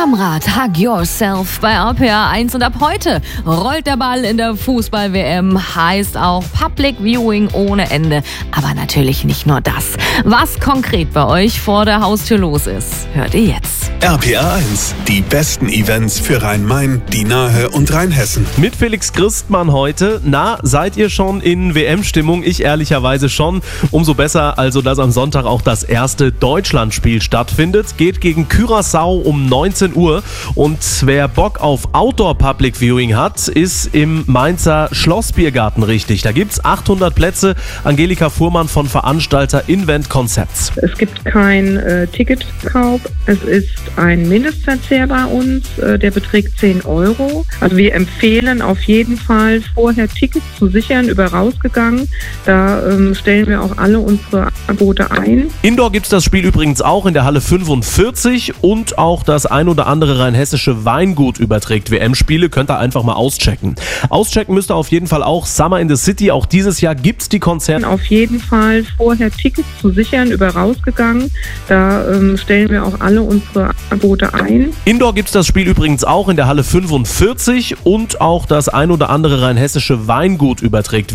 am Rad, hug yourself bei RPA 1 und ab heute rollt der Ball in der Fußball-WM, heißt auch Public Viewing ohne Ende. Aber natürlich nicht nur das. Was konkret bei euch vor der Haustür los ist, hört ihr jetzt. RPA 1, die besten Events für Rhein-Main, die Nahe und Rheinhessen. Mit Felix Christmann heute. Na, seid ihr schon in WM-Stimmung? Ich ehrlicherweise schon. Umso besser also, dass am Sonntag auch das erste Deutschlandspiel stattfindet. Geht gegen Curaçao um 19 Uhr. Und wer Bock auf Outdoor-Public-Viewing hat, ist im Mainzer Schlossbiergarten richtig. Da gibt's 800 Plätze. Angelika Fuhrmann von Veranstalter Invent Concepts. Es gibt kein Ticketkauf. Es ist ein Mindestverzehr bei uns, der beträgt 10 €. Also wir empfehlen auf jeden Fall vorher Tickets zu sichern über Rausgegangen. Da stellen wir auch alle unsere Angebote ein. Indoor gibt's das Spiel übrigens auch in der Halle 45 und auch das ein oder andere rheinhessische Weingut überträgt WM-Spiele. Könnt ihr einfach mal auschecken. Auschecken müsst ihr auf jeden Fall auch Summer in the City. Auch dieses Jahr gibt's die Konzerte. Auf jeden Fall vorher Tickets zu sichern über Rausgegangen. Da stellen wir auch alle unsere Angebote ein. Indoor gibt's das Spiel übrigens auch in der Halle 45 und auch das ein oder andere rheinhessische Weingut überträgt